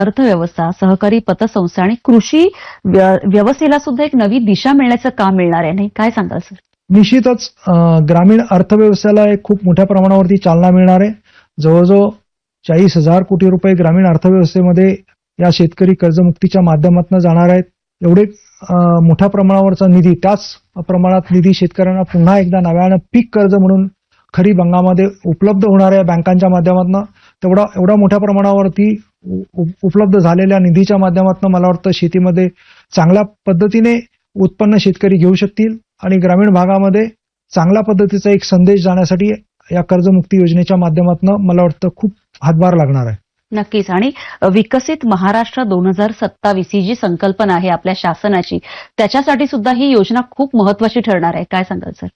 अर्थव्यवस्था, सहकारी पतसंस्था आणि कृषी व्यवस्थेला सुद्धा एक नवी दिशा मिळण्याचं काम मिळणार आहे, नाही? काय सांगाल सर? निश्चितच ग्रामीण अर्थव्यवस्थेला एक खूप मोठ्या प्रमाणावरती चालना मिळणार आहे. जवळजवळ 40,000 कोटी रुपये ग्रामीण अर्थव्यवस्थेमध्ये या शेतकरी कर्जमुक्तीच्या माध्यमातून जाणार आहेत. एवढे मोठ्या प्रमाणावरचा निधी, त्याच प्रमाणात निधी शेतकऱ्यांना पुन्हा एकदा नव्यानं पीक कर्ज म्हणून खरीप हंगामामध्ये उपलब्ध होणार आहे बँकांच्या माध्यमातून. एवढ्या मोठ्या प्रमाणावरती उपलब्ध झालेल्या निधीच्या माध्यमातून मला वाटतं शेतीमध्ये चांगल्या पद्धतीने उत्पन्न शेतकरी घेऊ शकतील आणि ग्रामीण भागामध्ये चांगल्या पद्धतीचा एक संदेश जाण्यासाठी या कर्जमुक्ती योजनेच्या माध्यमातून मला वाटतं खूप हातभार लागणार आहे. नक्कीच. आणि विकसित महाराष्ट्र 2027 ही जी संकल्पना आहे आपल्या शासनाची, त्याच्यासाठी सुद्धा ही योजना खूप महत्वाची ठरणार आहे. काय सांगाल सर?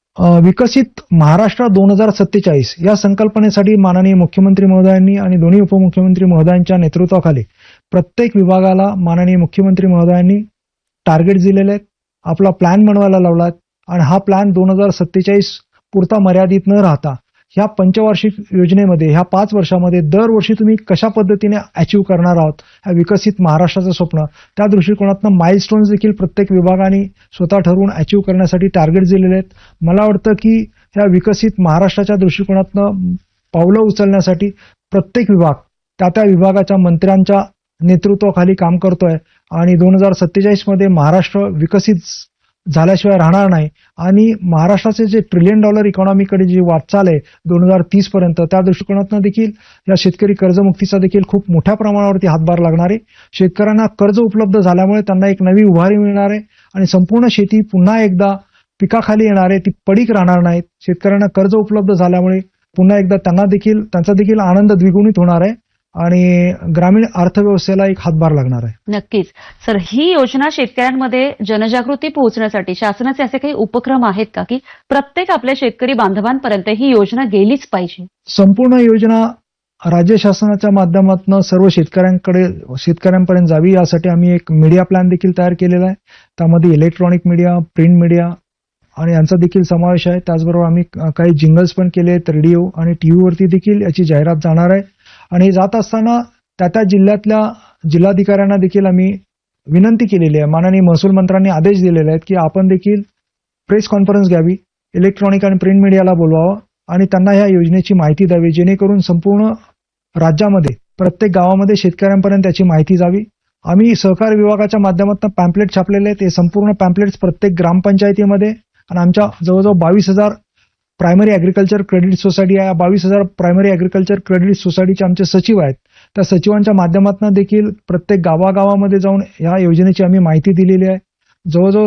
विकसित महाराष्ट्र 2047 या संकल्पनेसाठी माननीय मुख्यमंत्री महोदयांनी आणि दोन्ही उपमुख्यमंत्री महोदयांच्या नेतृत्वाखाली प्रत्येक विभागाला माननीय मुख्यमंत्री महोदयांनी टार्गेट दिलेले आहेत, आपला प्लॅन बनवायला लावला आणि हा प्लॅन 2047 पुरता मर्यादित न राहता ह्या पंचवार्षिक योजनेमध्ये ह्या 5 वर्षामध्ये दरवर्षी तुम्ही कशा पद्धतीने अचीव्ह करणार आहोत ह्या विकसित महाराष्ट्राचं स्वप्न, त्या दृष्टिकोनातून माइलस्टोन्स देखील प्रत्येक विभागाने स्वतः ठरवून अचीव्ह करण्यासाठी टार्गेट दिलेले आहेत. मला वाटतं की ह्या विकसित महाराष्ट्राच्या दृष्टिकोनातून पावलं उचलण्यासाठी प्रत्येक विभाग त्या विभागाच्या मंत्र्यांच्या नेतृत्वाखाली काम करतोय आणि 2047 मध्ये महाराष्ट्र विकसित झाल्याशिवाय राहणार नाही आणि महाराष्ट्राचे जे $1 ट्रिलियन इकॉनॉमीकडे जी वाटचाल आहे 2030 पर्यंत, त्या दृष्टिकोनातून देखील या शेतकरी कर्जमुक्तीचा देखील खूप मोठ्या प्रमाणावरती हातभार लागणार आहे. शेतकऱ्यांना कर्ज उपलब्ध झाल्यामुळे त्यांना एक नवी उभारी मिळणार आहे आणि संपूर्ण शेती पुन्हा एकदा पिकाखाली येणार आहे, ती पडीक राहणार नाहीत. शेतकऱ्यांना कर्ज उपलब्ध झाल्यामुळे पुन्हा एकदा त्यांचा देखील आनंद द्विगुणित होणार आहे आणि ग्रामीण अर्थव्यवस्थेला एक हातभार लागणार आहे. नक्कीच. सर, ही योजना शेतकऱ्यांमध्ये जनजागृती पोहोचण्यासाठी शासनाचे असे काही उपक्रम आहेत का की प्रत्येक आपल्या शेतकरी बांधवांपर्यंत ही योजना गेलीच पाहिजे? संपूर्ण योजना राज्य शासनाच्या माध्यमातून सर्व शेतकऱ्यांपर्यंत जावी यासाठी आम्ही एक मीडिया प्लॅन देखील तयार केलेला आहे. त्यामध्ये इलेक्ट्रॉनिक मीडिया, प्रिंट मीडिया आणि यांचा देखील समावेश आहे. त्याचबरोबर आम्ही काही जिंगल्स पण केले आहेत, रेडिओ आणि टीव्हीवरती देखील याची जाहिरात जाणार आहे. आणि जात असताना त्या जिल्ह्यातल्या जिल्हाधिकाऱ्यांना देखील आम्ही विनंती केलेली आहे. माननीय महसूल मंत्र्यांनी आदेश दिलेले आहेत की आपण देखील प्रेस कॉन्फरन्स घ्यावी, इलेक्ट्रॉनिक आणि प्रिंट मीडियाला बोलवावं आणि त्यांना ह्या योजनेची माहिती द्यावी, जेणेकरून संपूर्ण राज्यामध्ये प्रत्येक गावामध्ये शेतकऱ्यांपर्यंत त्याची माहिती जावी. आम्ही सहकार विभागाच्या माध्यमातून पॅम्पलेट छापलेले आहेत. हे संपूर्ण पॅम्पलेट्स प्रत्येक ग्रामपंचायतीमध्ये आणि आमच्या जवळजवळ 22,000 प्रायमरी ॲग्रिकल्चर क्रेडिट सोसायटी आहे. 22,000 प्रायमरी ॲग्रिकल्चर क्रेडिट सोसायटीचे आमचे सचिव आहेत. त्या सचिवांच्या माध्यमातून देखील प्रत्येक गावागावामध्ये जाऊन या योजनेची आम्ही माहिती दिलेली आहे. जवळजवळ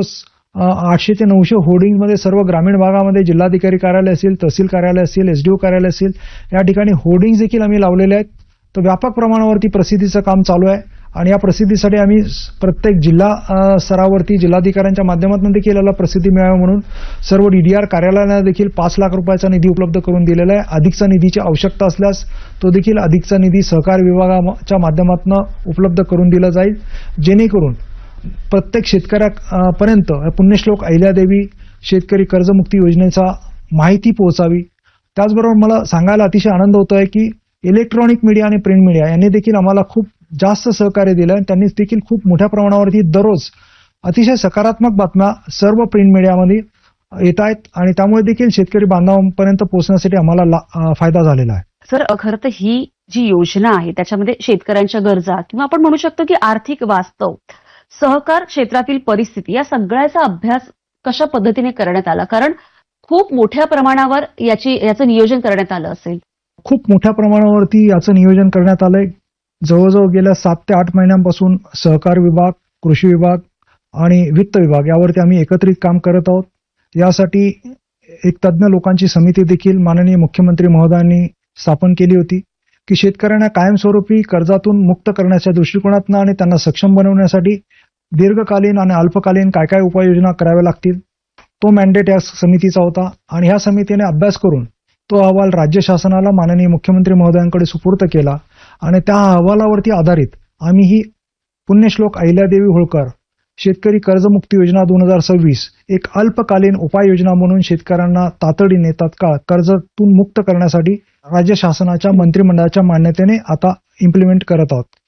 800 ते 900 होर्डिंगमध्ये सर्व ग्रामीण भागामध्ये जिल्हाधिकारी कार्यालय असेल, तहसील कार्यालय असेल, SDO कार्यालय असेल, या ठिकाणी होर्डिंग्स देखील आम्ही लावलेले आहेत. तर व्यापक प्रमाणावरती प्रसिद्धीचं काम चालू आहे आणि या प्रसिद्धीसाठी आम्ही प्रत्येक जिल्हा स्तरावरती जिल्हाधिकाऱ्यांच्या माध्यमातून देखील याला प्रसिद्धी मिळावी म्हणून सर्व DDR कार्यालयांना देखील 5 लाख रुपयाचा निधी उपलब्ध करून दिलेला आहे. अधिकचा निधीची आवश्यकता असल्यास तो देखील अधिकचा निधी सहकार विभागाच्या माध्यमातून उपलब्ध करून दिला जाईल, जेणेकरून प्रत्येक शेतकऱ्यापर्यंत पुण्यश्लोक अहिल्यादेवी शेतकरी कर्जमुक्ती योजनेचा माहिती पोहोचावी. त्याचबरोबर मला सांगायला अतिशय आनंद होतोय की इलेक्ट्रॉनिक मीडिया आणि प्रिंट मीडिया यांनी देखील आम्हाला खूप जास्त सहकार्य दिलं आणि त्यांनी देखील खूप मोठ्या प्रमाणावरती दररोज अतिशय सकारात्मक बातम्या सर्व प्रिंट मीडियामध्ये येत आहेत आणि त्यामुळे देखील शेतकरी बांधवांपर्यंत पोहोचण्यासाठी आम्हाला फायदा झालेला आहे. सर, खरं तर ही जी योजना आहे त्याच्यामध्ये शेतकऱ्यांच्या गरजा किंवा आपण म्हणू शकतो की आर्थिक वास्तव, सहकार क्षेत्रातील परिस्थिती या सगळ्याचा अभ्यास कशा पद्धतीने करण्यात आला? कारण खूप मोठ्या प्रमाणावर याचं नियोजन करण्यात आलं असेल. खूप मोठ्या प्रमाणावरती याचं नियोजन करण्यात आलंय. जवळजवळ गेल्या 7 ते 8 महिन्यांपासून सहकार विभाग, कृषी विभाग आणि वित्त विभाग यावरती आम्ही एकत्रित काम करत आहोत. यासाठी एक तज्ज्ञ लोकांची समिती देखील माननीय मुख्यमंत्री महोदयांनी स्थापन केली होती की शेतकऱ्यांना कायमस्वरूपी कर्जातून मुक्त करण्याच्या दृष्टिकोनातून आणि त्यांना सक्षम बनवण्यासाठी दीर्घकालीन आणि अल्पकालीन काय काय उपाययोजना कराव्या लागतील, तो मॅन्डेट या समितीचा होता आणि ह्या समितीने अभ्यास करून तो अहवाल राज्य शासनाला माननीय मुख्यमंत्री महोदयांकडे सुपूर्द केला आणि त्या अहवालावरती आधारित आम्ही ही पुण्यश्लोक अहिल्यादेवी होळकर शेतकरी कर्जमुक्ती योजना 2026 एक अल्पकालीन उपाययोजना म्हणून शेतकऱ्यांना तातडीने तत्काळ कर्जातून मुक्त करण्यासाठी राज्य शासनाच्या मंत्रिमंडळाच्या मान्यतेने आता इम्प्लिमेंट करत आहोत.